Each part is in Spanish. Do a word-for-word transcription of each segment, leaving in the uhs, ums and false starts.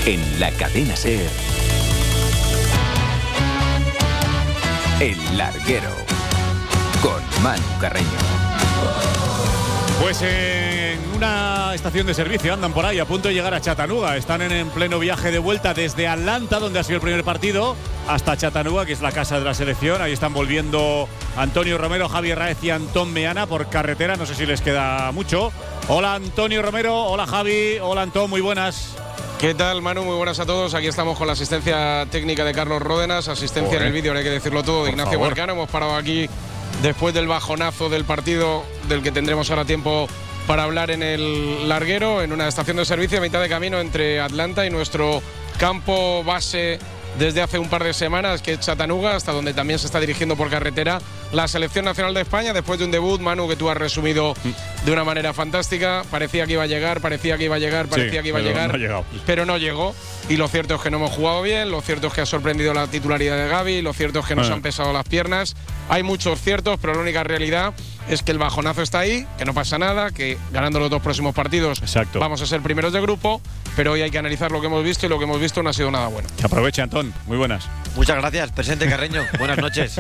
En la cadena SER, El Larguero, con Manu Carreño. Pues en una estación de servicio andan por ahí a punto de llegar a Chattanooga. Están en, en pleno viaje de vuelta desde Atlanta, donde ha sido el primer partido, hasta Chattanooga, que es la casa de la selección. Ahí están volviendo Antonio Romero, Javier Raez y Antón Meana por carretera. No sé si les queda mucho. Hola Antonio Romero, hola Javi, hola Antón, muy buenas. ¿Qué tal, Manu? Muy buenas a todos. Aquí estamos con la asistencia técnica de Carlos Ródenas, asistencia Joder. en el vídeo, hay que decirlo todo, de Ignacio Huercano. Hemos parado aquí después del bajonazo del partido, del que tendremos ahora tiempo para hablar en el Larguero, en una estación de servicio a mitad de camino entre Atlanta y nuestro campo base desde hace un par de semanas, que es Chattanooga, hasta donde también se está dirigiendo por carretera la Selección Nacional de España, después de un debut, Manu, que tú has resumido de una manera fantástica. Parecía que iba a llegar, parecía que iba a llegar, parecía sí, que iba a llegar, no ha llegado. pero no llegó. Y lo cierto es que no hemos jugado bien, lo cierto es que ha sorprendido la titularidad de Gavi, lo cierto es que nos ah. han pesado las piernas. Hay muchos ciertos, pero la única realidad es que el bajonazo está ahí, que no pasa nada, que ganando los dos próximos partidos Exacto. vamos a ser primeros de grupo, pero hoy hay que analizar lo que hemos visto y lo que hemos visto no ha sido nada bueno. Que aproveche, Antón. Muy buenas. Muchas gracias, presente Carreño. Buenas noches.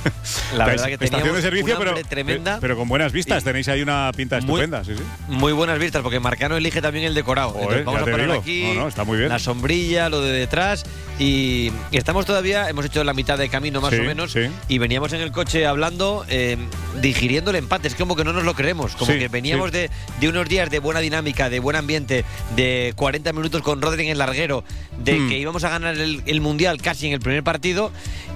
La verdad que teníamos de servicio, una hambre pero, tremenda. pero con buenas vistas. Tenéis ahí una pinta muy, estupenda. Sí, sí. Muy buenas vistas, porque Marcano elige también el decorado. Joder, Entonces vamos a te poner digo. aquí no, no, está muy bien. la sombrilla, lo de detrás. Y, y estamos todavía, hemos hecho la mitad de camino más sí, o menos. Sí. Y veníamos en el coche hablando, eh, digiriendo el empate. Es como que no nos lo creemos. Como sí, que veníamos sí. de, de unos días de buena dinámica, de buen ambiente, de cuarenta minutos con Rodri en el Larguero, de mm. que íbamos a ganar el, el Mundial casi en el primer partido.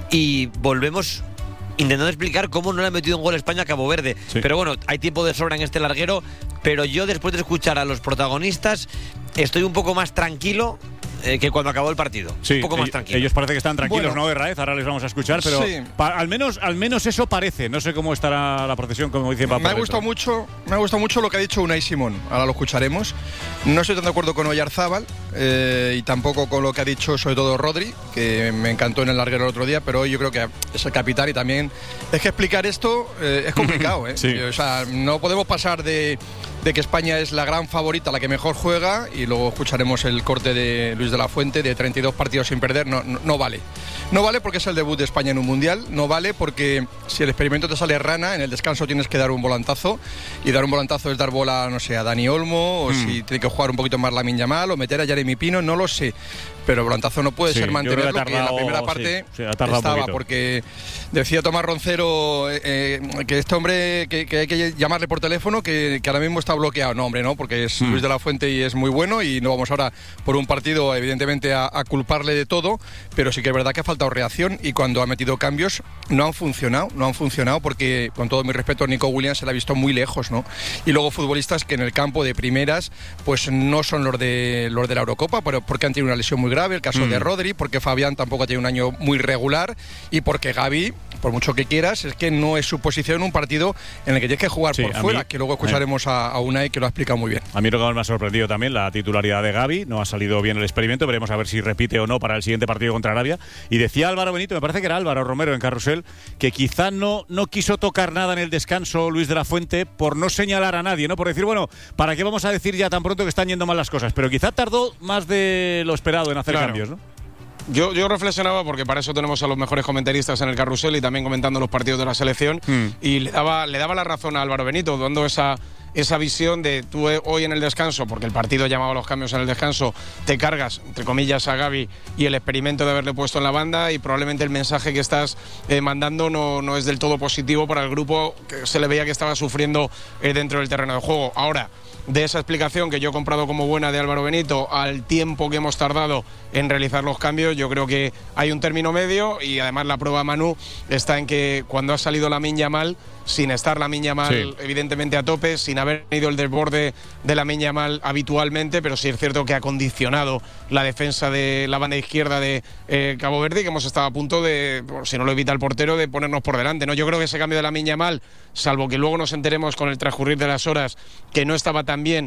Y volvemos intentando explicar cómo no le ha metido un gol a España a Cabo Verde. Sí. Pero bueno, hay tiempo de sobra en este Larguero. Pero yo, después de escuchar a los protagonistas, estoy un poco más tranquilo eh, que cuando acabó el partido. Sí, un poco más ellos, tranquilo. ellos parece que están tranquilos, Bueno. ¿no? De Raez, ahora les vamos a escuchar, pero Sí. pa, al menos al menos eso parece. No sé cómo estará la procesión, como dice Papá. Me ha gustado mucho, me ha gustado mucho lo que ha dicho Unai Simón. Ahora lo escucharemos. No estoy tan de acuerdo con Oyarzábal eh, y tampoco con lo que ha dicho sobre todo Rodri, que me encantó en el Larguero el otro día, pero hoy yo creo que es el capitán y también es que explicar esto eh, es complicado, ¿eh? Sí. O sea, no podemos pasar de de que España es la gran favorita, la que mejor juega, y luego escucharemos el corte de Luis de la Fuente de treinta y dos partidos sin perder. No, no, no vale. No vale porque es el debut de España en un Mundial, no vale porque si el experimento te sale rana, en el descanso tienes que dar un volantazo, y dar un volantazo es dar bola, no sé, a Dani Olmo, o mm. si tiene que jugar un poquito más Lamine Yamal, o meter a Jeremy Pino, no lo sé. Pero el volantazo no puede Sí, ser yo creo que mantenerlo, ha que en la tardado- primera parte sí, sí, ha tardado un estaba, poquito. porque decía Tomás Roncero eh, eh, que este hombre, que, que hay que llamarle por teléfono, que, que ahora mismo está bloqueado. No, hombre, no, porque es Mm. Luis de la Fuente y es muy bueno, y no vamos ahora por un partido, evidentemente, a, a culparle de todo, pero sí que es verdad que ha faltado reacción, y cuando ha metido cambios no han funcionado, no han funcionado, porque con todo mi respeto, Nico Williams se la ha visto muy lejos, ¿no? Y luego futbolistas que en el campo de primeras, pues no son los de los de la Eurocopa, pero porque han tenido una lesión muy grave, el caso Mm. de Rodri, porque Fabián tampoco ha tenido un año muy regular, y porque Gavi, por mucho que quieras, es que no es su posición en un partido en el que tienes que jugar Sí, por a fuera, mí- que luego escucharemos a, a Unai, que lo ha explicado muy bien. A mí lo que más me ha sorprendido también, la titularidad de Gavi. No ha salido bien el experimento, veremos a ver si repite o no para el siguiente partido contra Arabia. Y decía Álvaro Benito, me parece que era Álvaro Romero en Carrusel, que quizá no, no quiso tocar nada en el descanso Luis de la Fuente por no señalar a nadie, ¿no? Por decir, bueno, ¿para qué vamos a decir ya tan pronto que están yendo mal las cosas? Pero quizá tardó más de lo esperado en hacer Claro. cambios, ¿no? Yo, yo reflexionaba, porque para eso tenemos a los mejores comentaristas en el Carrusel y también comentando los partidos de la selección, Mm. y le daba, le daba la razón a Álvaro Benito, dando esa, esa visión de tú hoy en el descanso, porque el partido llamaba a los cambios en el descanso, te cargas, entre comillas, a Gavi y el experimento de haberle puesto en la banda, y probablemente el mensaje que estás eh, mandando no, no es del todo positivo para el grupo, que se le veía que estaba sufriendo eh, dentro del terreno de juego. Ahora, de esa explicación que yo he comprado como buena de Álvaro Benito al tiempo que hemos tardado en realizar los cambios, yo creo que hay un término medio, y además la prueba, Manu, está en que cuando ha salido Lamine Yamal, sin estar Lamine Yamal Sí. evidentemente a tope, sin haber tenido el desborde de Lamine Yamal habitualmente, pero sí es cierto que ha condicionado la defensa de la banda izquierda de eh, Cabo Verde, y que hemos estado a punto de, si no lo evita el portero, de ponernos por delante, ¿no? Yo creo que ese cambio de Lamine Yamal, salvo que luego nos enteremos con el transcurrir de las horas que no estaba tan bien,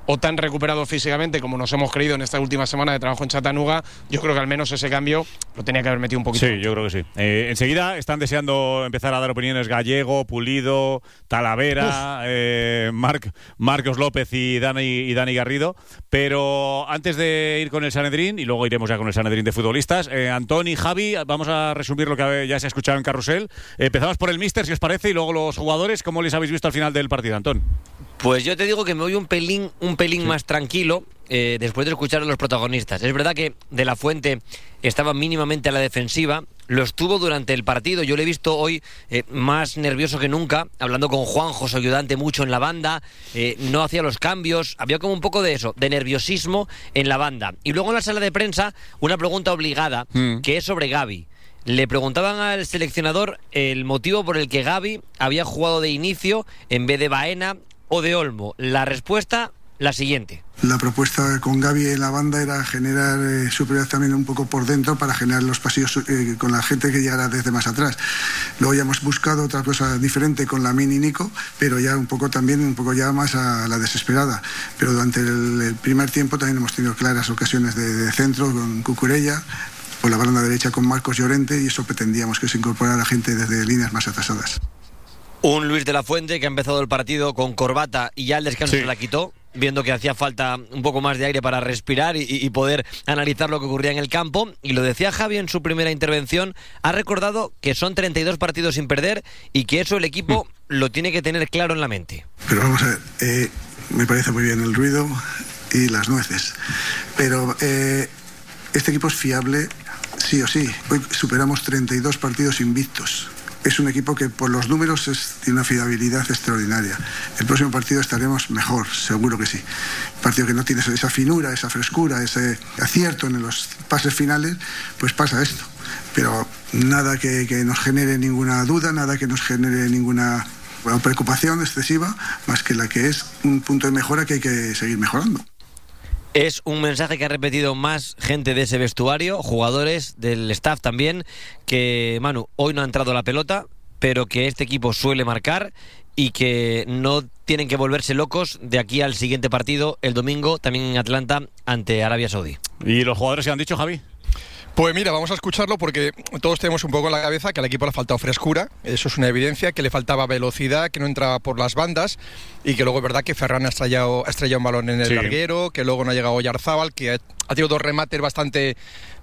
o tan recuperado físicamente como nos hemos creído en esta última semana de trabajo en Chattanooga, yo creo que al menos ese cambio lo tenía que haber metido un poquito. Sí, yo creo que sí. Eh, enseguida están deseando empezar a dar opiniones Gallego, Pulido, Talavera, eh, Marc, Marcos López y Dani, y Dani Garrido, pero antes de ir con el Sanedrín, y luego iremos ya con el Sanedrín de futbolistas, eh, Antón y Javi, vamos a resumir lo que ya se ha escuchado en Carrusel. Eh, empezamos por el míster, si os parece, y luego los jugadores. ¿Cómo les habéis visto al final del partido, Antón? Pues yo te digo que me voy un pelín, un pelín sí. más tranquilo eh, después de escuchar a los protagonistas. Es verdad que De la Fuente estaba mínimamente a la defensiva, lo estuvo durante el partido. Yo le he visto hoy eh, más nervioso que nunca, hablando con Juanjo, su ayudante, mucho en la banda, eh, no hacía los cambios, había como un poco de eso, de nerviosismo en la banda. Y luego en la sala de prensa, una pregunta obligada, mm. que es sobre Gavi. Le preguntaban al seleccionador el motivo por el que Gavi había jugado de inicio en vez de Baena o de Olmo. La respuesta, la siguiente. La propuesta con Gavi en la banda era generar eh, superioridad también un poco por dentro para generar los pasillos eh, con la gente que llegara desde más atrás. Luego ya hemos buscado otra cosa diferente con Lamine y Nico, pero ya un poco también, un poco ya más a la desesperada. Pero durante el, el primer tiempo también hemos tenido claras ocasiones de, de centro con Cucurella, por la banda derecha con Marcos Llorente, y eso pretendíamos que se incorporara gente desde líneas más atrasadas. Un Luis de la Fuente que ha empezado el partido con corbata y ya el descanso sí. se la quitó, viendo que hacía falta un poco más de aire para respirar y, y poder analizar lo que ocurría en el campo. Y lo decía Javi en su primera intervención, ha recordado que son treinta y dos partidos sin perder y que eso el equipo mm. lo tiene que tener claro en la mente. Pero vamos a ver, eh, me parece muy bien el ruido y las nueces, pero eh, este equipo es fiable sí o sí. Hoy superamos treinta y dos partidos invictos. Es un equipo que por los números es, tiene una fiabilidad extraordinaria. El próximo partido estaremos mejor, seguro que sí. Un partido que no tiene esa finura, esa frescura, ese acierto en los pases finales, pues pasa esto. Pero nada que, que nos genere ninguna duda, nada que nos genere ninguna bueno, preocupación excesiva, más que la que es un punto de mejora que hay que seguir mejorando. Es un mensaje que ha repetido más gente de ese vestuario, jugadores del staff también, que Manu, hoy no ha entrado la pelota, pero que este equipo suele marcar y que no tienen que volverse locos de aquí al siguiente partido, el domingo, también en Atlanta, ante Arabia Saudí. ¿Y los jugadores se han dicho, Javi? Pues mira, vamos a escucharlo porque todos tenemos un poco en la cabeza que al equipo le ha faltado frescura, eso es una evidencia, que le faltaba velocidad, que no entraba por las bandas y que luego es verdad que Ferran ha estrellado, ha estrellado un balón en el sí. larguero, que luego no ha llegado Oyarzábal, que ha, ha tenido dos remates bastante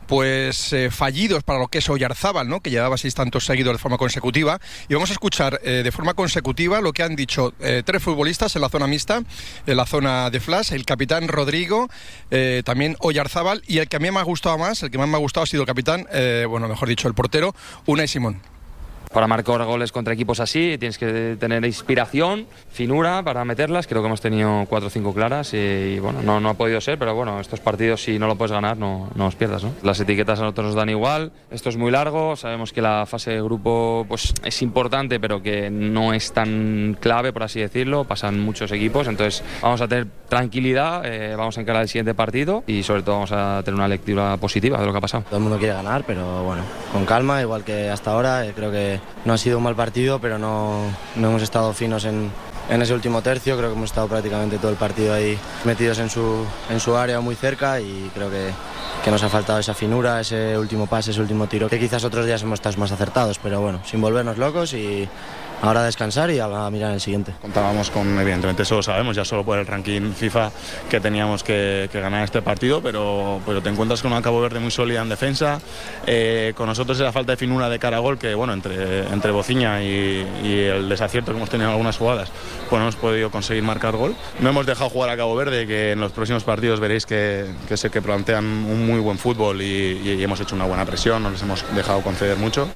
pues eh, fallidos para lo que es Oyarzábal, ¿no? Que llevaba seis tantos seguidos de forma consecutiva. Y vamos a escuchar eh, de forma consecutiva lo que han dicho eh, tres futbolistas en la zona mixta, en la zona de flash, el capitán Rodrigo, eh, también Oyarzábal, y el que a mí me ha gustado más, el que más me ha gustado ha sido el capitán, eh, bueno, mejor dicho, el portero, Unai Simón. Para marcar goles contra equipos así tienes que tener inspiración, finura para meterlas. Creo que hemos tenido cuatro o cinco claras y, y bueno, no, no ha podido ser, pero bueno, estos partidos si no lo puedes ganar no, no los pierdas, ¿no? Las etiquetas a nosotros nos dan igual, esto es muy largo, sabemos que la fase de grupo pues, es importante pero que no es tan clave, por así decirlo, pasan muchos equipos, entonces vamos a tener tranquilidad, eh, vamos a encarar el siguiente partido y sobre todo vamos a tener una lectura positiva de lo que ha pasado. Todo el mundo quiere ganar, pero bueno, con calma, igual que hasta ahora, eh, creo que no ha sido un mal partido, pero no, no hemos estado finos en, en ese último tercio. Creo que hemos estado prácticamente todo el partido ahí metidos en su, en su área muy cerca y creo que, que nos ha faltado esa finura, ese último pase, ese último tiro, que quizás otros días hemos estado más acertados, pero bueno, sin volvernos locos y ahora a descansar y a mirar el siguiente. Contábamos con, evidentemente eso lo sabemos, ya solo por el ranking FIFA que teníamos que, que ganar este partido, pero, pero te encuentras con una Cabo Verde muy sólida en defensa, eh, con nosotros esa falta de finura de cara a gol que bueno, entre, entre Bociña y, y el desacierto que hemos tenido en algunas jugadas, pues no hemos podido conseguir marcar gol. No hemos dejado jugar a Cabo Verde, que en los próximos partidos veréis que, que sé que plantean un muy buen fútbol y, y, y hemos hecho una buena presión, no les hemos dejado conceder mucho.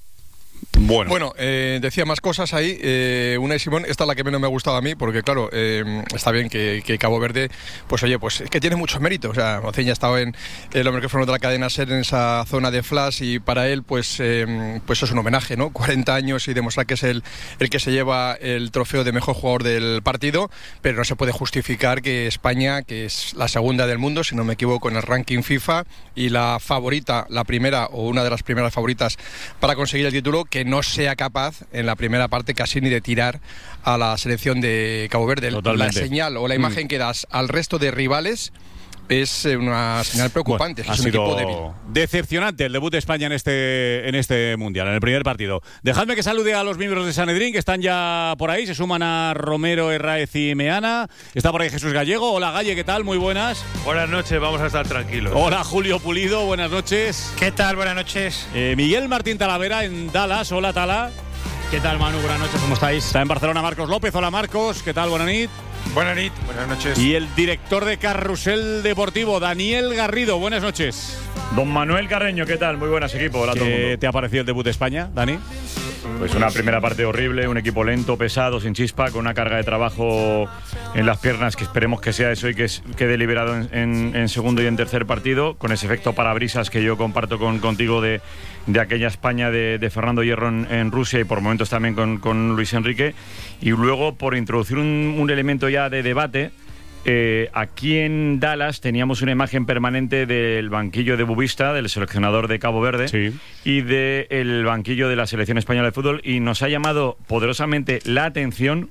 Bueno, bueno eh, decía más cosas ahí. Eh, Unai Simón, esta es la que menos me ha gustado a mí, porque claro, eh, está bien que, que Cabo Verde, pues oye, pues es que tiene mucho mérito. O sea, Bociña ha estado en el hombre que fue de la cadena SER en esa zona de flash y para él, pues, eh, pues es un homenaje, ¿no? cuarenta años y demostrar que es el, el que se lleva el trofeo de mejor jugador del partido, pero no se puede justificar que España, que es la segunda del mundo, si no me equivoco, en el ranking FIFA y la favorita, la primera o una de las primeras favoritas para conseguir el título, que que no sea capaz en la primera parte casi ni de tirar a la selección de Cabo Verde. Totalmente. La señal o la imagen mm. que das al resto de rivales es una señal preocupante. Bueno, es ha un sido equipo débil. Decepcionante el debut de España en este, en este Mundial, en el primer partido. Dejadme que salude a los miembros de Sanedrín, que están ya por ahí. Se suman a Romero, Herráez y Meana. Está por ahí Jesús Gallego. Hola, Galle, ¿qué tal? Muy buenas. Buenas noches, vamos a estar tranquilos. Hola, Julio Pulido, buenas noches. ¿Qué tal? Buenas noches. Eh, Miguel Martín Talavera en Dallas. Hola, Tala. ¿Qué tal, Manu? Buenas noches, ¿cómo estáis? Está en Barcelona Marcos López. Hola, Marcos, ¿qué tal? Buenas noches. Buenas noches. Buenas noches. Y el director de Carrusel Deportivo, Daniel Garrido. Buenas noches. Don Manuel Carreño, ¿qué tal? Muy buenas, equipo. Hola a todo el mundo. ¿Qué te ha parecido el debut de España, Dani? Pues una primera parte horrible, un equipo lento, pesado, sin chispa, con una carga de trabajo en las piernas que esperemos que sea eso y que quede liberado en, en, en segundo y en tercer partido, con ese efecto parabrisas que yo comparto con, contigo de, de aquella España de, de Fernando Hierro en, en Rusia y por momentos también con, con Luis Enrique. Y luego, por introducir un, un elemento ya de debate, Eh, aquí en Dallas teníamos una imagen permanente del banquillo de Bubista, del seleccionador de Cabo Verde, sí, y del banquillo de la selección española de fútbol, y nos ha llamado poderosamente la atención.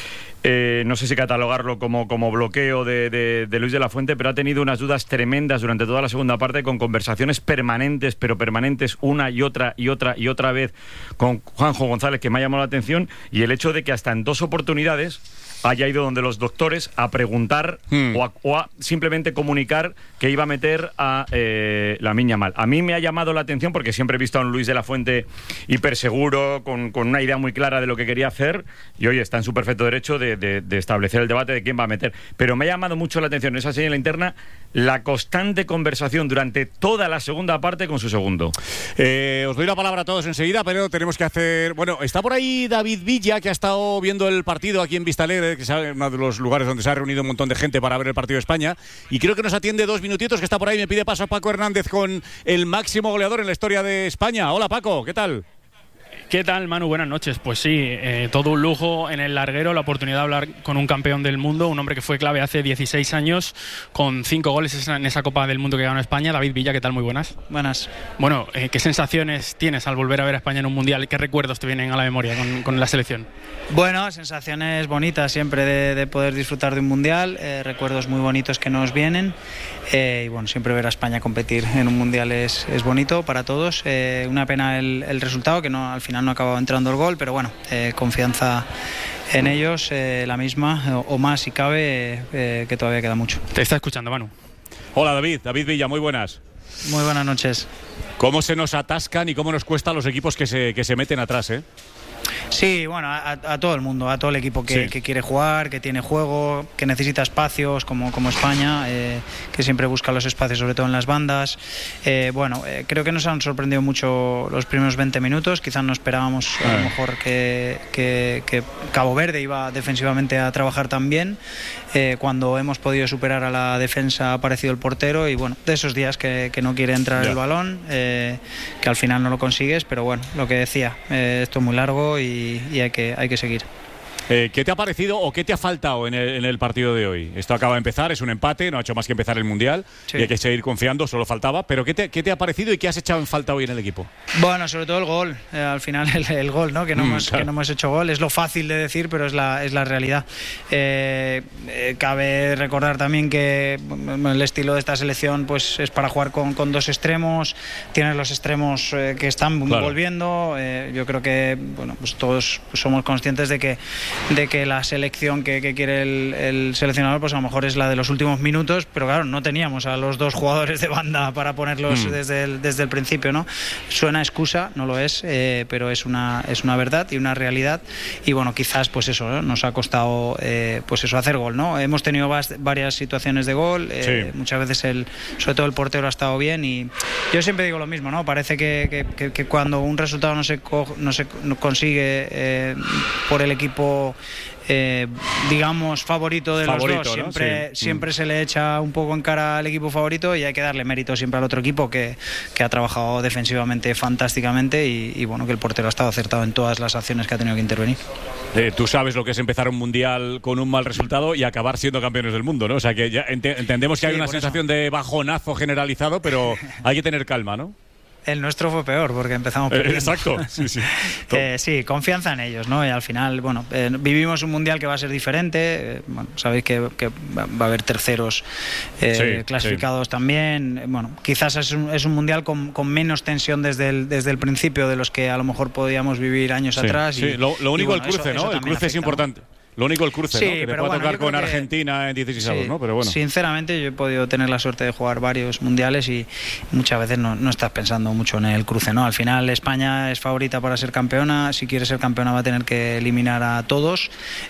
Eh, no sé si catalogarlo como, como bloqueo de, de, de Luis de la Fuente, pero ha tenido unas dudas tremendas durante toda la segunda parte, con conversaciones permanentes, pero permanentes una y otra y otra y otra vez con Juanjo González, que me ha llamado la atención, y el hecho de que hasta en dos oportunidades haya ido donde los doctores a preguntar hmm. o, a, o a simplemente comunicar que iba a meter a eh, Lamine Yamal. A mí me ha llamado la atención porque siempre he visto a un Luis de la Fuente hiperseguro, con, con una idea muy clara de lo que quería hacer, y hoy está en su perfecto derecho de, de, de establecer el debate de quién va a meter. Pero me ha llamado mucho la atención en esa señal interna la constante conversación durante toda la segunda parte con su segundo. Eh, os doy la palabra a todos enseguida, pero tenemos que hacer... Bueno, está por ahí David Villa, que ha estado viendo el partido aquí en Vistalegre, que es uno de los lugares donde se ha reunido un montón de gente para ver el partido de España, y creo que nos atiende dos minutitos, que está por ahí. Me pide paso a Paco Hernández con el máximo goleador en la historia de España. Hola, Paco, ¿qué tal? ¿Qué tal, Manu? Buenas noches. Pues sí, eh, todo un lujo en el larguero, la oportunidad de hablar con un campeón del mundo, un hombre que fue clave hace dieciséis años, con cinco goles en esa Copa del Mundo que ganó España. David Villa, ¿qué tal? Muy buenas. Buenas. Bueno, eh, ¿qué sensaciones tienes al volver a ver a España en un Mundial? ¿Qué recuerdos te vienen a la memoria con, con la selección? Bueno, sensaciones bonitas siempre de, de poder disfrutar de un Mundial, eh, recuerdos muy bonitos que nos vienen, eh, y bueno, siempre ver a España competir en un Mundial es, es bonito para todos. Eh, una pena el, el resultado, que no, al final no ha acabado entrando el gol, pero bueno, eh, confianza en ellos, eh, la misma, o, o más si cabe, eh, que todavía queda mucho. Te está escuchando, Manu. Hola, David, David Villa, muy buenas. Muy buenas noches. ¿Cómo se nos atascan y cómo nos cuesta a los equipos que se, que se meten atrás, eh? Sí, bueno, a, a todo el mundo, a todo el equipo que, sí. que quiere jugar, que tiene juego, que necesita espacios, como, como España, eh, que siempre busca los espacios, sobre todo en las bandas. Eh, bueno, eh, creo que nos han sorprendido mucho los primeros veinte minutos. Quizás no esperábamos a lo mejor que, que, que Cabo Verde iba defensivamente a trabajar tan bien. Eh, cuando hemos podido superar a la defensa ha aparecido el portero, y bueno, de esos días que, que no quiere entrar yeah. el balón, eh, que al final no lo consigues, pero bueno, lo que decía, eh, esto es muy largo y, y hay que, hay que seguir. Eh, ¿Qué te ha parecido o qué te ha faltado en el, en el partido de hoy? Esto acaba de empezar, es un empate, no ha hecho más que empezar el Mundial, sí. y hay que seguir confiando, solo faltaba. Pero ¿qué te, qué te ha parecido y qué has echado en falta hoy en el equipo? Bueno, sobre todo el gol, eh, al final el, el gol, ¿no? Que no, mm, hemos, claro. que no hemos hecho gol, es lo fácil de decir, pero es la, es la realidad. Eh, eh, cabe recordar también que el estilo de esta selección pues es para jugar con, con dos extremos, tienes los extremos eh, que están claro. volviendo, eh, yo creo que bueno, pues todos somos conscientes de que de que la selección que, que quiere el, el seleccionador pues a lo mejor es la de los últimos minutos, pero claro, no teníamos a los dos jugadores de banda para ponerlos mm. desde, el, desde el principio, ¿no? Suena excusa, no lo es, eh, pero es una, es una verdad y una realidad, y bueno, quizás pues eso, ¿no? Nos ha costado eh, pues eso, hacer gol, ¿no? Hemos tenido vas, varias situaciones de gol, eh, sí. muchas veces el, sobre todo el portero ha estado bien, y yo siempre digo lo mismo, ¿no? Parece que, que, que, que cuando un resultado no se, co- no se consigue eh, por el equipo Eh, digamos favorito de favorito, los dos, ¿no? siempre, sí. siempre mm. se le echa un poco en cara al equipo favorito, y hay que darle mérito siempre al otro equipo que, que ha trabajado defensivamente fantásticamente, y, y bueno, que el portero ha estado acertado en todas las acciones que ha tenido que intervenir. Eh, tú sabes lo que es empezar un mundial con un mal resultado y acabar siendo campeones del mundo, ¿no? O sea que ya ent- entendemos que sí, hay una sensación eso. de bajonazo generalizado, pero hay que tener calma, ¿no? El nuestro fue peor porque empezamos Eh, perdiendo. exacto, sí, sí. Eh, sí, confianza en ellos, ¿no? Y al final, bueno, eh, vivimos un mundial que va a ser diferente. eh, bueno, sabéis que, que va va a haber terceros eh, Sí, clasificados también. Eh, Bueno, quizás es un, es un mundial con, con menos tensión desde el, desde el principio de los que a lo mejor podíamos vivir años Sí, atrás. sí. Y, Lo, lo y único bueno, el cruce, eso- eso ¿no? El también cruce es afecta, ¿no? importante. Lo único el cruce, Sí, ¿no? Que te pero pueda bueno, tocar yo creo con que- Argentina en dieciséis Sí, avos, ¿no? Pero bueno. Sinceramente, yo he podido tener la suerte de jugar varios mundiales y muchas veces no, no estás pensando mucho en el cruce, ¿no? Al final España es favorita para ser campeona, si quiere ser campeona va a tener que eliminar a todos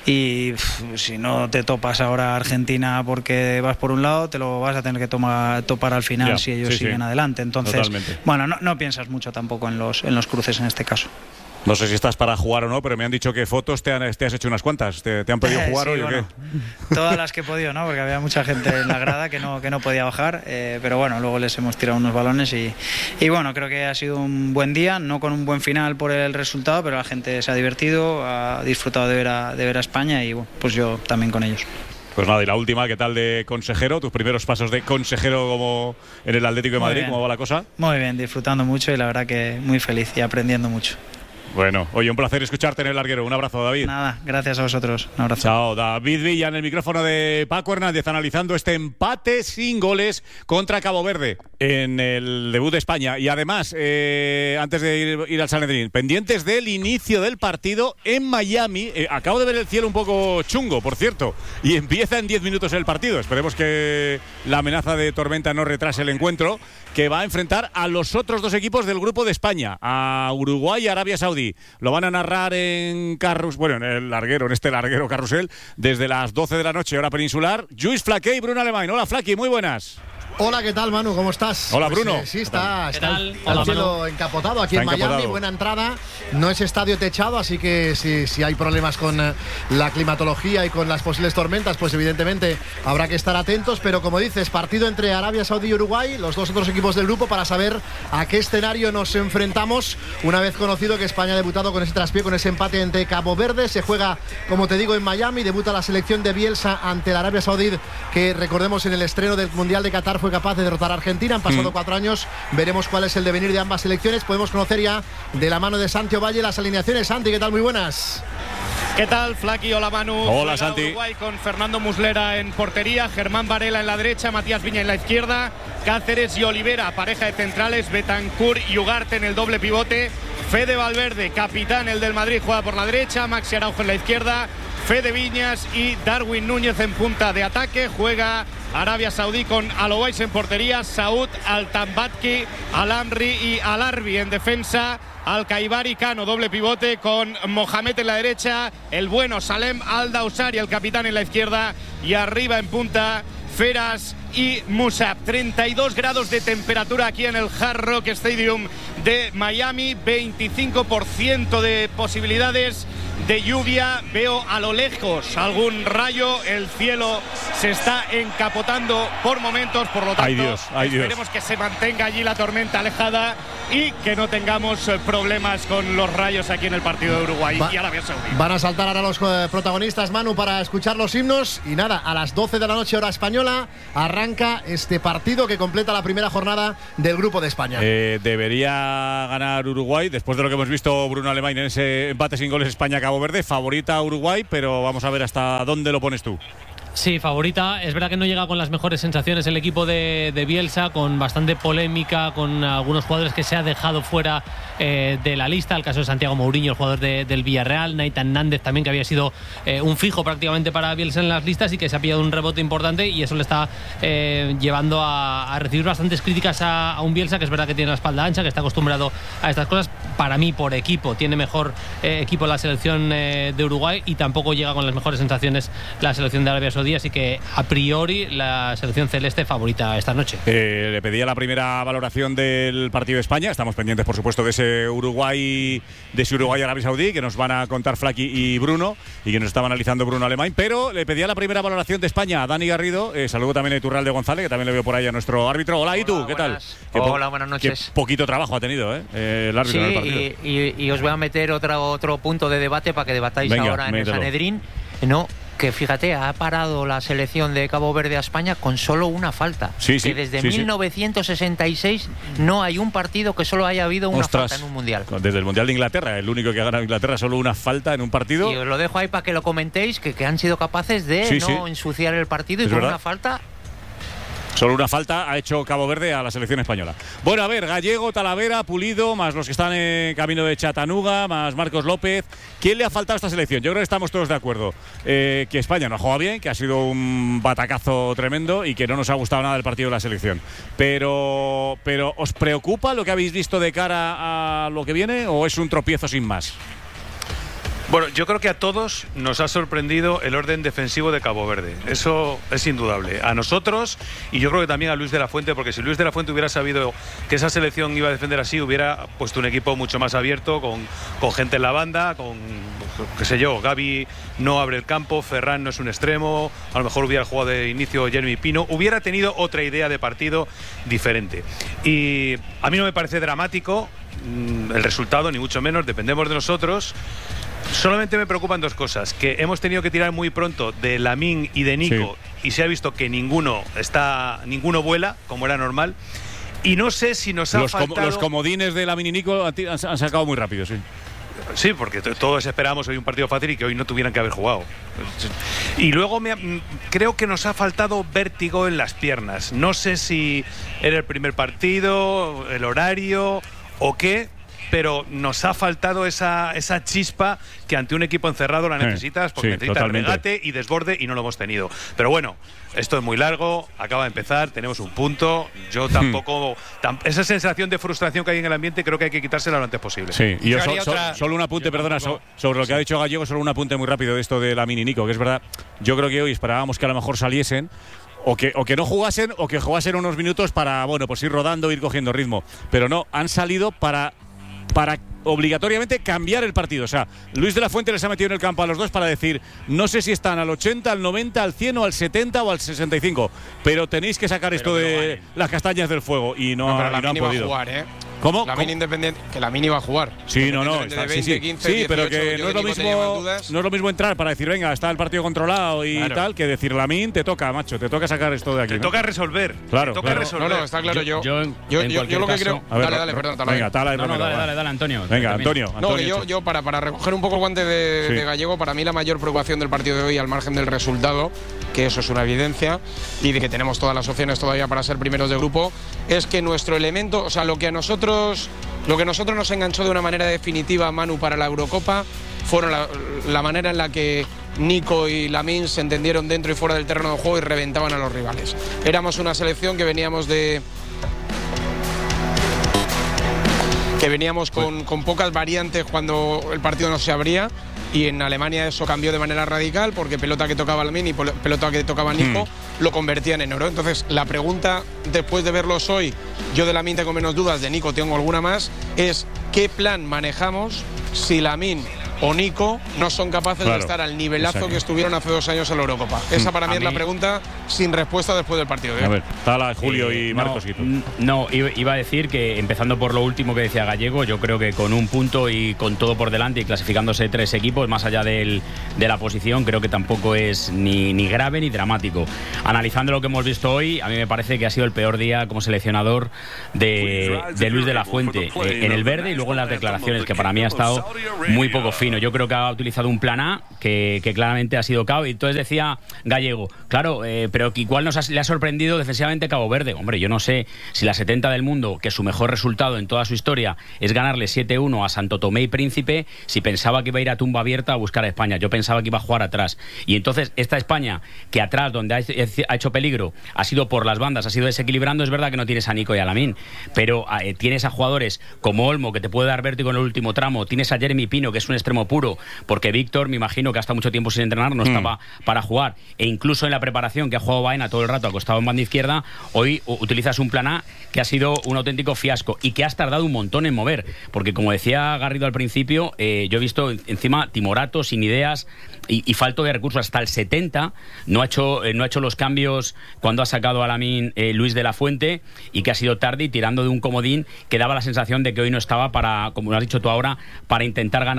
y pff, si no te topas ahora a Argentina porque vas por un lado, te lo vas a tener que tomar, topar al final Ya, si ellos sí, sí. siguen adelante. Entonces, Totalmente. bueno, no, no piensas mucho tampoco en los, en los cruces en este caso. No sé si estás para jugar o no, pero me han dicho que fotos te, han, te has hecho unas cuantas. ¿Te, te han pedido Eh, jugar sí, hoy o bueno, qué? todas las que he podido, ¿no? Porque había mucha gente en la grada que no, que no podía bajar, eh, pero bueno, luego les hemos tirado unos balones y, y bueno, creo que ha sido un buen día, no con un buen final por el resultado, pero la gente se ha divertido, ha disfrutado de ver a, de ver a España y bueno, pues yo también con ellos. Pues nada, y la última, ¿qué tal de consejero? Tus primeros pasos de consejero como en el Atlético de Muy Madrid, bien. ¿cómo va la cosa? Muy bien, disfrutando mucho y la verdad que muy feliz y aprendiendo mucho. Bueno, oye, un placer escucharte en el larguero. Un abrazo, David. Nada, gracias a vosotros. Un abrazo. Chao, David Villa en el micrófono de Paco Hernández analizando este empate sin goles contra Cabo Verde en el debut de España. Y además, eh, antes de ir, ir al Sanedrín, pendientes del inicio del partido en Miami. Eh, acabo de ver el cielo un poco chungo, por cierto, y empieza en diez minutos el partido. Esperemos que la amenaza de tormenta no retrase el encuentro, que va a enfrentar a los otros dos equipos del grupo de España, a Uruguay y Arabia Saudí. Lo van a narrar en Carrus, bueno, en el larguero, en este larguero carrusel, desde las doce de la noche, hora peninsular. Lluís Flaqué y Bruno Alemany. Hola, Flaqui, muy buenas. Hola, ¿qué tal, Manu? ¿Cómo estás? Hola, Pues, Bruno. eh, sí, está, ¿Qué está tal? el, Hola, el cielo Manu. encapotado aquí Está en Miami, encapotado. buena entrada. No es estadio techado, así que si, si hay problemas con eh, la climatología y con las posibles tormentas, pues evidentemente habrá que estar atentos. Pero como dices, partido entre Arabia Saudí y Uruguay, los dos otros equipos del grupo, para saber a qué escenario nos enfrentamos. Una vez conocido que España ha debutado con ese traspié, con ese empate ante Cabo Verde, se juega, como te digo, en Miami. Debuta la selección de Bielsa ante la Arabia Saudí, que recordemos en el estreno del Mundial de Qatar fue capaz de derrotar a Argentina. Han pasado Mm. cuatro años, veremos cuál es el devenir de ambas selecciones. Podemos conocer ya de la mano de Santi Ovalle las alineaciones. Santi, ¿qué tal? Muy buenas. ¿Qué tal, Flaqui? Hola, Manu. Hola, Juega Santi. Uruguay con Fernando Muslera en portería, Germán Varela en la derecha, Matías Viña en la izquierda, Cáceres y Olivera, pareja de centrales, Betancur y Ugarte en el doble pivote, Fede Valverde, capitán, el del Madrid, juega por la derecha, Maxi Araujo en la izquierda, Fede Viñas y Darwin Núñez en punta de ataque. Juega Arabia Saudí con Alouais en portería, Saud, Altambatki, Alamri y Alarbi en defensa, Al-Kaibari, Cano, doble pivote con Mohamed en la derecha, el bueno Salem Al-Dausari, el capitán, en la izquierda, y arriba en punta Feras y Musab. treinta y dos grados de temperatura aquí en el Hard Rock Stadium de Miami, veinticinco por ciento de posibilidades de lluvia. Veo a lo lejos algún rayo, el cielo se está encapotando por momentos, por lo tanto Ay, Dios, ay, Dios. esperemos que se mantenga allí la tormenta alejada y que no tengamos eh, problemas con los rayos aquí en el partido de Uruguay Va- y Arabia Saudí. Van a saltar ahora los eh, protagonistas, Manu, para escuchar los himnos. Y nada, a las doce de la noche, hora española, arranca este partido que completa la primera jornada del Grupo de España. Eh, debería ganar Uruguay, después de lo que hemos visto Bruno Alemany en ese empate sin goles España-Cabo Verde. Favorita a Uruguay, pero vamos a ver hasta dónde lo pones tú. Sí, favorita. Es verdad que no llega con las mejores sensaciones el equipo de, de Bielsa, con bastante polémica, con algunos jugadores que se ha dejado fuera eh, de la lista. El caso de Santiago Mourinho, el jugador de, del Villarreal, Nathan Nández también, que había sido eh, un fijo prácticamente para Bielsa en las listas y que se ha pillado un rebote importante, y eso le está eh, llevando a, a recibir bastantes críticas a, a un Bielsa que es verdad que tiene la espalda ancha, que está acostumbrado a estas cosas. Para mí, por equipo, tiene mejor eh, equipo la selección eh, de Uruguay, y tampoco llega con las mejores sensaciones la selección de Arabia Saudí, así que a priori la selección celeste favorita esta noche. Eh, le pedía la primera valoración del partido de España. Estamos pendientes, por supuesto, de ese Uruguay, de ese Uruguay-Arabia Saudí, que nos van a contar Flaqui y Bruno, y que nos estaba analizando Bruno Alemany. Pero le pedía la primera valoración de España a Dani Garrido. Eh, saludo también a Iturralde González, que también le veo por ahí a nuestro árbitro. Hola, ¿y tú? ¿Qué tal? Qué po- Hola, buenas noches. Qué poquito trabajo ha tenido, ¿eh? Eh, el árbitro Sí, en el partido. y, y- y os voy a meter otro, otro punto de debate para que debatáis Venga, ahora en mételo. el Sanedrín. No, que fíjate, ha parado la selección de Cabo Verde a España con solo una falta. Sí, sí, que desde sí, mil novecientos sesenta y seis sí. no hay un partido que solo haya habido una Ostras, falta en un mundial. Desde el Mundial de Inglaterra, el único que ha ganado Inglaterra, solo una falta en un partido. Y os lo dejo ahí para que lo comentéis, que, que han sido capaces de sí, no sí. ensuciar el partido y Es con verdad. una falta. Solo una falta ha hecho Cabo Verde a la selección española. Bueno, a ver, Gallego, Talavera, Pulido, más los que están en camino de Chattanooga, más Marcos López. ¿Quién le ha faltado a esta selección? Yo creo que estamos todos de acuerdo. Eh, que España no ha jugado bien, que ha sido un batacazo tremendo y que no nos ha gustado nada el partido de la selección. Pero, pero ¿os preocupa lo que habéis visto de cara a lo que viene o es un tropiezo sin más? Bueno, yo creo que a todos nos ha sorprendido el orden defensivo de Cabo Verde. Eso es indudable. A nosotros y yo creo que también a Luis de la Fuente, porque si Luis de la Fuente hubiera sabido que esa selección iba a defender así, hubiera puesto un equipo mucho más abierto, con, con gente en la banda, con, qué sé yo, Gavi no abre el campo, Ferran no es un extremo, a lo mejor hubiera jugado de inicio Jeremy Pino, hubiera tenido otra idea de partido diferente. Y a mí no me parece dramático el resultado, ni mucho menos, dependemos de nosotros. Solamente me preocupan dos cosas, que hemos tenido que tirar muy pronto de Lamine y de Nico sí. y se ha visto que ninguno está ninguno vuela, como era normal, y no sé si nos ha los faltado... Com los comodines de Lamine y Nico han, han sacado muy rápido, sí. Sí, porque todos esperábamos hoy un partido fácil y que hoy no tuvieran que haber jugado. Y luego me ha, creo que nos ha faltado vértigo en las piernas. No sé si era el primer partido, el horario o qué, pero nos ha faltado esa, esa chispa que ante un equipo encerrado la necesitas, porque sí, necesitas totalmente. regate y desborde y no lo hemos tenido. Pero bueno, esto es muy largo, acaba de empezar, tenemos un punto. Yo tampoco... Tam, esa sensación de frustración que hay en el ambiente creo que hay que quitársela lo antes posible. Sí, y yo, yo so, so, otra... solo un apunte, yo perdona, tampoco... so, sobre lo que sí. ha dicho Gallego, solo un apunte muy rápido de esto de Lamine y Nico, que es verdad, yo creo que hoy esperábamos que a lo mejor saliesen O que, o que no jugasen o que jugasen unos minutos para, bueno, pues ir rodando, ir cogiendo ritmo. Pero no, han salido para, para obligatoriamente cambiar el partido. O sea, Luis de la Fuente les ha metido en el campo a los dos para decir, no sé si están al ochenta, al noventa, al cien o al setenta o al sesenta y cinco, pero tenéis que sacar pero esto de las castañas del fuego y no, no, pero y la no han mini podido. Va a jugar, ¿eh? ¿Cómo? La mini independiente, que la mini va a jugar. Sí, no, no, está, veinte, sí, sí, quince, sí, dieciocho, pero que no es lo mismo, no es lo mismo entrar para decir, venga, está el partido controlado y claro. tal, que decir, Lamine, te toca, macho, te toca sacar esto de aquí. Te ¿no? toca resolver. Claro, te toca claro. resolver. No, no, está claro. Yo, yo, en, yo, en yo, yo lo que caso, creo. A ver, dale, dale, perdón, Talavera. Venga, Tala, no, no, dale, dale, dale, Antonio. Venga, Antonio. Antonio no, que yo, yo para, para recoger un poco el guante de, sí. de Gallego, para mí la mayor preocupación del partido de hoy, al margen del resultado, que eso es una evidencia, y de que tenemos todas las opciones todavía para ser primeros de grupo, es que nuestro elemento, o sea, lo que a nosotros, lo que nosotros nos enganchó de una manera definitiva, Manu, para la Eurocopa, fueron la, la manera en la que Nico y Lamine se entendieron dentro y fuera del terreno de juego y reventaban a los rivales. Éramos una selección que veníamos de... que veníamos con, con pocas variantes cuando el partido no se abría, y en Alemania eso cambió de manera radical, porque pelota que tocaba Lamine y pelota que tocaba Nico mm. lo convertían en oro. Entonces la pregunta, después de verlos hoy, yo de Lamine tengo menos dudas, de Nico tengo alguna más, es ¿qué plan manejamos si Lamine o Nico no son capaces claro. de estar al nivelazo Exacto. que estuvieron hace dos años en la Eurocopa? Esa para mí a es mí... la pregunta sin respuesta después del partido. ¿eh? A ver, Tala, Julio eh, y Marcos. No, no, iba a decir que, empezando por lo último que decía Gallego, yo creo que con un punto y con todo por delante y clasificándose tres equipos, más allá del, de la posición, creo que tampoco es ni, ni grave ni dramático. Analizando lo que hemos visto hoy, a mí me parece que ha sido el peor día como seleccionador de, de Luis de la Fuente, eh, en el verde y luego en las declaraciones, que para mí ha estado muy poco fino. Yo creo que ha utilizado un plan A que, que claramente ha sido cao. Y entonces decía Gallego, claro, eh, pero igual nos ha, le ha sorprendido defensivamente Cabo Verde. Hombre, yo no sé si la setenta del mundo, que su mejor resultado en toda su historia es ganarle siete uno a Santo Tomé y Príncipe, si pensaba que iba a ir a tumba abierta a buscar a España. Yo pensaba que iba a jugar atrás. Y entonces esta España, que atrás, donde ha, ha hecho peligro, ha sido por las bandas, ha sido desequilibrando. Es verdad que no tienes a Nico y a Lamine, pero eh, tienes a jugadores como Olmo, que te puede dar vértigo en el último tramo. Tienes a Jeremy Pino, que es un extremo puro, porque Víctor, me imagino que hasta mucho tiempo sin entrenar, no mm. estaba para jugar. E incluso en la preparación, que ha jugado Baena todo el rato acostado en banda izquierda, hoy utilizas un plan A que ha sido un auténtico fiasco y que has tardado un montón en mover. Porque, como decía Garrido al principio, eh, yo he visto encima timorato, sin ideas y, y falto de recursos. Hasta el setenta no ha hecho, eh, no ha hecho los cambios cuando ha sacado a Lamine eh, Luis de la Fuente, y que ha sido tarde y tirando de un comodín que daba la sensación de que hoy no estaba para, como lo has dicho tú ahora, para intentar ganar el partido.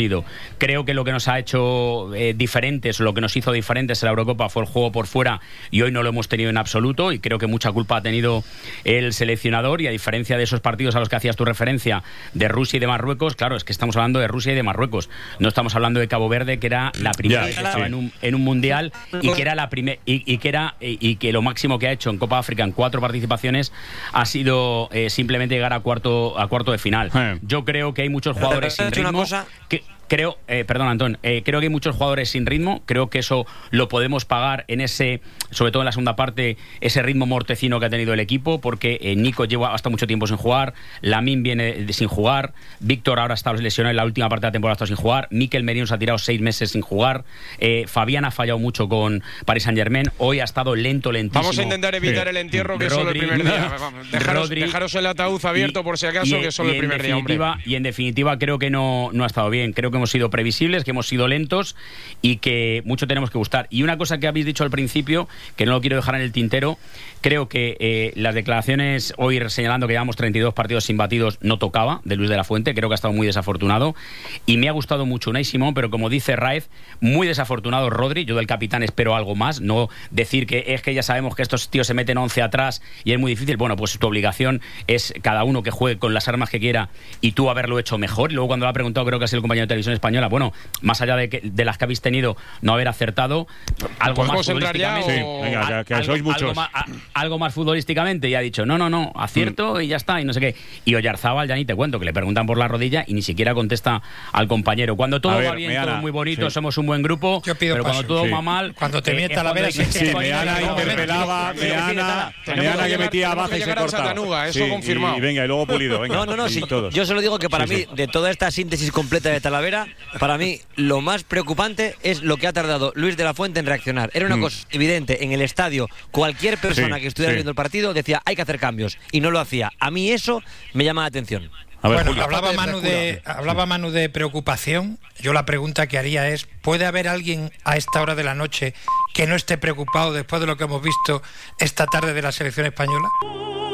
partido. Creo que lo que nos ha hecho eh, diferentes, lo que nos hizo diferentes en la Eurocopa fue el juego por fuera, y hoy no lo hemos tenido en absoluto, y creo que mucha culpa ha tenido el seleccionador. Y a diferencia de esos partidos a los que hacías tu referencia de Rusia y de Marruecos, claro, es que estamos hablando de Rusia y de Marruecos, no estamos hablando de Cabo Verde, que era la primera vez que estaba en un, en un mundial, y que era la primer, y, y que era y, y que lo máximo que ha hecho en Copa África en cuatro participaciones ha sido eh, simplemente llegar a cuarto a cuarto de final. Eh. Yo creo que hay muchos jugadores sin ritmo. Una cosa que, Creo, eh, perdón, Antón, eh, creo que hay muchos jugadores sin ritmo. Creo que eso lo podemos pagar en ese, sobre todo en la segunda parte, ese ritmo mortecino que ha tenido el equipo, porque eh, Nico lleva hasta mucho tiempo sin jugar, Lamine viene de, sin jugar, Víctor ahora está lesionado en la última parte de la temporada, ha estado sin jugar, Mikel Merino se ha tirado seis meses sin jugar, eh, Fabián ha fallado mucho con Paris Saint-Germain, hoy ha estado lento, lentísimo. Vamos a intentar evitar sí. el entierro, que Rodri, es solo el primer día. Dejaros, Rodri, dejaros el ataúd abierto y, por si acaso, y, que es solo el primer día, hombre. Y en definitiva creo que no, no ha estado bien, creo que hemos sido previsibles, que hemos sido lentos y que mucho tenemos que gustar. Y una cosa que habéis dicho al principio, que no lo quiero dejar en el tintero, creo que eh, las declaraciones hoy señalando que llevamos treinta y dos partidos sin batidos no tocaba, de Luis de la Fuente, creo que ha estado muy desafortunado, y me ha gustado mucho Unai Simón, pero como dice Raez, muy desafortunado Rodri. Yo del capitán espero algo más, no decir que es que ya sabemos que estos tíos se meten once atrás y es muy difícil. Bueno, pues tu obligación es cada uno que juegue con las armas que quiera y tú haberlo hecho mejor. Y luego cuando lo ha preguntado, creo que ha sido el compañero de Televisión Española, bueno, más allá de, que, de las que habéis tenido, no haber acertado, algo más futbolísticamente, sí, venga, que, que sois muchos. Algo más, a, algo más futbolísticamente, y ha dicho, no, no, no, acierto mm. y ya está, y no sé qué. Y Oyarzábal, ya ni te cuento, que le preguntan por la rodilla y ni siquiera contesta al compañero. Cuando todo ver, va bien, Meana, todo muy bonito, sí. somos un buen grupo, Yo pido pero paso, cuando todo sí. va mal... Cuando te mienta la vera... Sí, sí, Meana interpelaba, Meana, Meana que metía baja y se cortaba. Eso confirmado. Y venga, y luego Pulido, venga. No, no, no, sí, yo solo digo que para sí, mí, sí. de toda esta síntesis completa de Talavera, para mí lo más preocupante es lo que ha tardado Luis de la Fuente en reaccionar. Era una mm. cosa evidente en el estadio. Cualquier persona sí, que estuviera sí. viendo el partido decía hay que hacer cambios y no lo hacía. A mí eso me llama la atención. A ver, bueno, Julio, hablaba Manu de hablaba Manu de preocupación. Yo la pregunta que haría es, ¿puede haber alguien a esta hora de la noche que no esté preocupado después de lo que hemos visto esta tarde de la selección española?